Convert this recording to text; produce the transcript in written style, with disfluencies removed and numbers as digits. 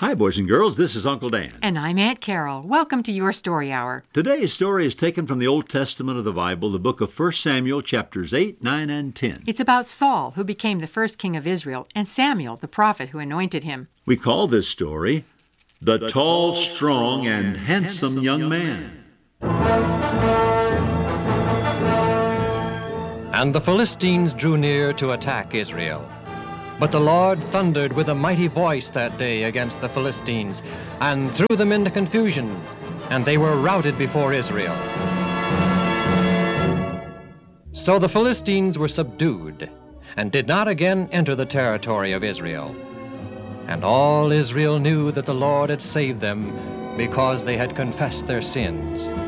Hi, boys and girls. This is Uncle Dan. And I'm Aunt Carol. Welcome to your story hour. Today's story is taken from the Old Testament of the Bible, the book of 1 Samuel, chapters 8, 9, and 10. It's about Saul, who became the first king of Israel, and Samuel, the prophet who anointed him. We call this story, The Tall, Strong, and Handsome Young Man. And the Philistines drew near to attack Israel. But the Lord thundered with a mighty voice that day against the Philistines, and threw them into confusion, and they were routed before Israel. So the Philistines were subdued, and did not again enter the territory of Israel. And all Israel knew that the Lord had saved them, because they had confessed their sins.